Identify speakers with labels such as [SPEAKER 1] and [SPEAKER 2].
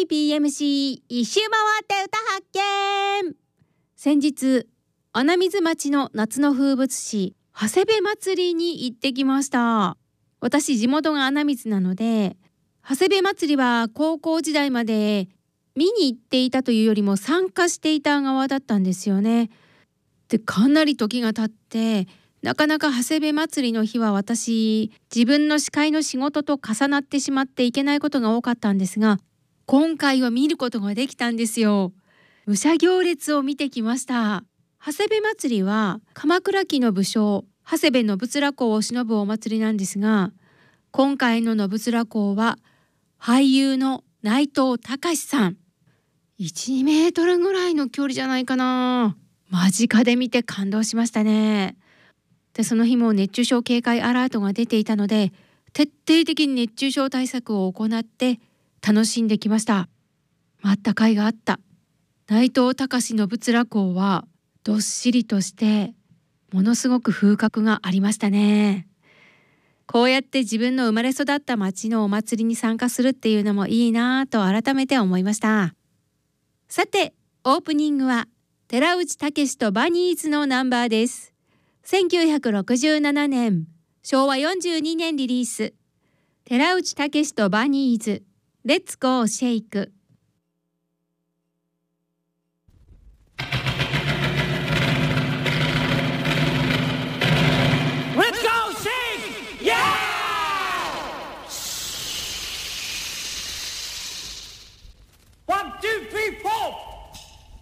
[SPEAKER 1] BMC 一周回って歌発見。先日穴水町の夏の風物詩長谷部祭りに行ってきました。私地元が穴水なので、長谷部祭りは高校時代まで見に行っていたというよりも参加していた側だったんですよね。で、かなり時が経ってなかなか長谷部祭りの日は私自分の司会の仕事と重なってしまっていけないことが多かったんですが、今回は見ることができたんですよ。武者行列を見てきました。長谷部祭りは鎌倉期の武将長谷部信連公を偲ぶお祭りなんですが、今回の信連公は俳優の内藤剛志さん。1、2メートルぐらいの距離じゃないかな。間近で見て感動しましたね。で、その日も熱中症警戒アラートが出ていたので、徹底的に熱中症対策を行って楽しんできました。待った甲斐があった。内藤剛志信連公はどっしりとしてものすごく風格がありましたね。こうやって自分の生まれ育った町のお祭りに参加するっていうのもいいなぁと改めて思いました。さて、オープニングは寺内武とバニーズのナンバーです。1967年、昭和42年リリース。寺内武とバニーズ、レッツゴーシェイク。